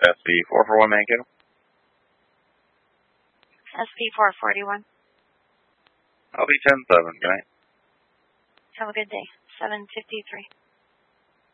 SB441 Mankato. SB441. I'll be 10-7. Good night. Have a good day. 7:53.